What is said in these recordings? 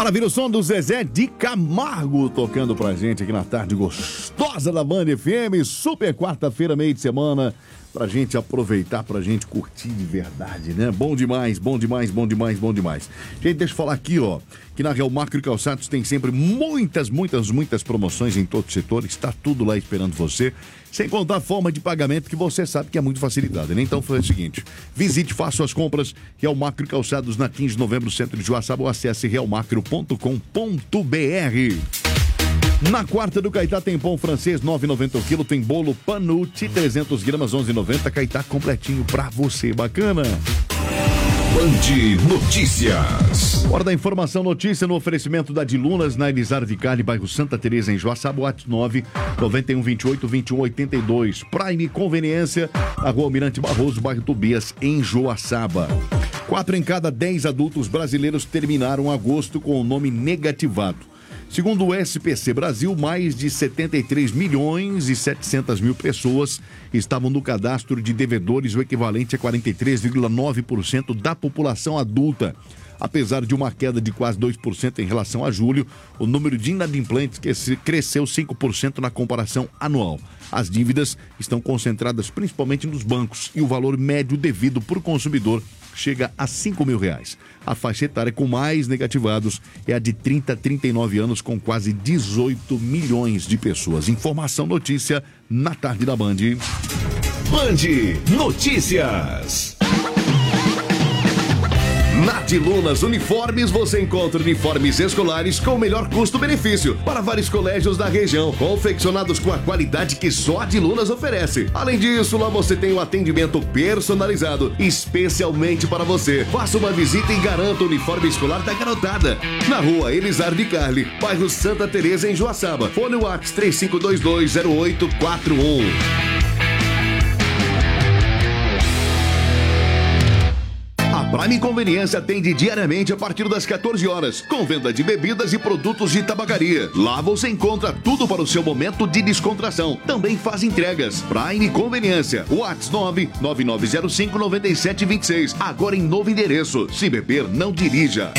Maravilha, o som do Zezé de Camargo tocando pra gente aqui na tarde gostosa da Band FM. Super quarta-feira, meio de semana, pra gente aproveitar, pra gente curtir de verdade, né? Bom demais, bom demais, bom demais, bom demais. Gente, deixa eu falar aqui, ó, que na Real Macro Calçados tem sempre muitas promoções em todos os setores. Tá tudo lá esperando você. Sem contar a forma de pagamento que você sabe que é muito facilitada, né? Então foi o seguinte, visite, faça suas compras, Real Macro Calçados na 15 de novembro, centro de Joaçaba, ou acesse realmacro.com.br. Na quarta do Caetá tem pão francês, 9,90 o quilo, tem bolo Panucci, 300 gramas, 11,90, Caetá completinho pra você, bacana? Band Notícias. Hora da informação, notícia no oferecimento da Dilunas, na Elizar Vicari, bairro Santa Teresa, em Joaçaba, WhatsApp 991282182. Prime Conveniência, na Rua Almirante Barroso, bairro Tobias, em Joaçaba. 4 em cada 10 adultos brasileiros terminaram agosto com o nome negativado. Segundo o SPC Brasil, mais de 73 milhões e 700 mil pessoas estavam no cadastro de devedores, o equivalente a 43,9% da população adulta. Apesar de uma queda de quase 2% em relação a julho, o número de inadimplentes cresceu 5% na comparação anual. As dívidas estão concentradas principalmente nos bancos e o valor médio devido por consumidor chega a R$5.000. A faixa etária com mais negativados é a de 30 a 39 anos, com quase 18 milhões de pessoas. Informação, notícia na tarde da Band. Band Notícias. Na Dilunas Uniformes você encontra uniformes escolares com o melhor custo-benefício para vários colégios da região, confeccionados com a qualidade que só a Dilunas oferece. Além disso, lá você tem um atendimento personalizado, especialmente para você. Faça uma visita e garanta o uniforme escolar da garotada. Na Rua Elizar de Carli, bairro Santa Teresa, em Joaçaba. Fone WhatsApp 35220841. Prime Conveniência atende diariamente a partir das 14 horas, com venda de bebidas e produtos de tabacaria. Lá você encontra tudo para o seu momento de descontração. Também faz entregas. Prime Conveniência. WhatsApp 999059726. Agora em novo endereço. Se beber, não dirija.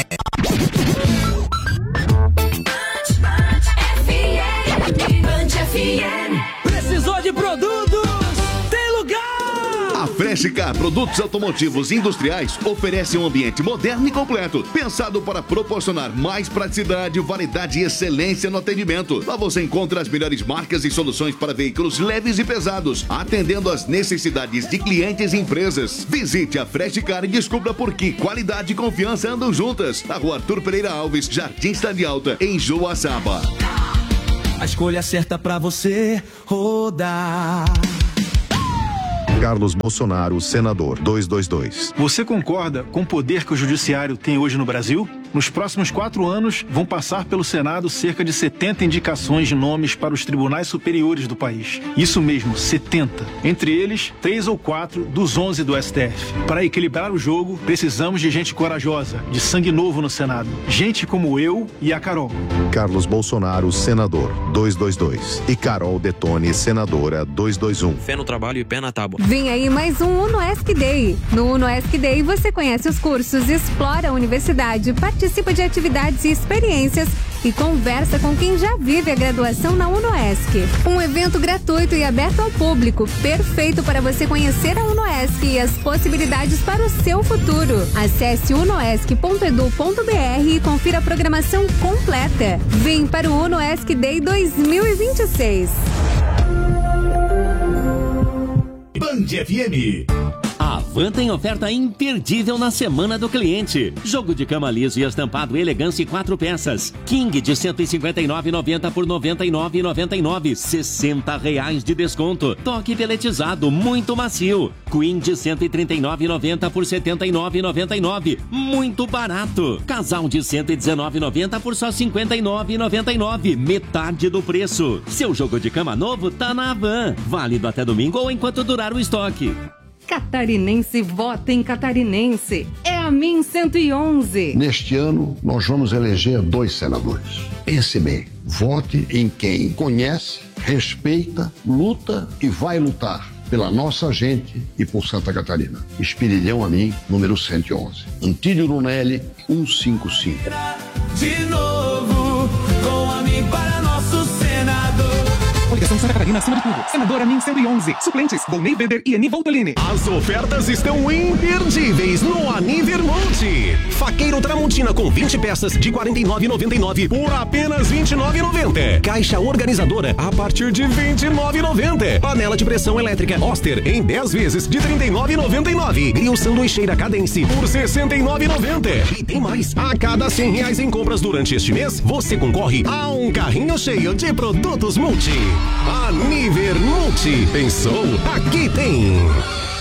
Precisou de produtos? Tem lugar! A Freshcar Produtos Automotivos Industriais oferece um ambiente moderno e completo, pensado para proporcionar mais praticidade, variedade e excelência no atendimento. Lá você encontra as melhores marcas e soluções para veículos leves e pesados, atendendo às necessidades de clientes e empresas. Visite a Freshcar e descubra por que qualidade e confiança andam juntas. Na Rua Arthur Pereira Alves, Jardim Cidade Alta, em Joaçaba. A escolha certa pra você rodar. Carlos Bolsonaro, senador, 222. Você concorda com o poder que o judiciário tem hoje no Brasil? Nos próximos 4 anos, vão passar pelo Senado cerca de 70 indicações de nomes para os tribunais superiores do país. Isso mesmo, 70. Entre eles, 3 ou 4 dos 11 do STF. Para equilibrar o jogo, precisamos de gente corajosa, de sangue novo no Senado. Gente como eu e a Carol. Carlos Bolsonaro, senador, 222. E Carol Detone, senadora, 221. Fé no trabalho e pé na tábua. Vem aí mais um UnoESC Day. No UnoESC Day você conhece os cursos, explora a universidade, participa de atividades e experiências e conversa com quem já vive a graduação na UnoESC. Um evento gratuito e aberto ao público, perfeito para você conhecer a UnoESC e as possibilidades para o seu futuro. Acesse unoesc.edu.br e confira a programação completa. Vem para o UnoESC Day 2026. Band FM. A Van tem oferta imperdível na Semana do Cliente. Jogo de cama liso e estampado elegância 4 peças. King de R$ 159,90 por R$ 99,99. R$60 de desconto. Toque peletizado muito macio. Queen de R$ 139,90 por R$ 79,99. Muito barato. Casal de R$ 119,90 por só R$ 59,99. Metade do preço. Seu jogo de cama novo tá na Van. Válido até domingo ou enquanto durar o estoque. Catarinense vota em Catarinense. É a MIN 111. Neste ano, nós vamos eleger 2 senadores. Pense bem, vote em quem conhece, respeita, luta e vai lutar pela nossa gente e por Santa Catarina. Espirilhão a mim, número 111. Antílio Lunelli, 155. de novo, com a mim para nosso senador. Coligação Santa Catarina acima de tudo. Senadora NIM 111. Suplentes, Volney Weber e Eni Voltolini. As ofertas estão imperdíveis no Aniver Multi. Faqueiro Tramontina com 20 peças de R$ 49,99 por apenas R$ 29,90. Caixa organizadora a partir de R$ 29,90. Panela de pressão elétrica Oster em 10 vezes de R$ 39,99. Grill sanduicheira Cadence por R$ 69,90. E tem mais. A cada R$ 100 em compras durante este mês, você concorre a um carrinho cheio de produtos Multi. Aniver Multi. Pensou? Aqui tem.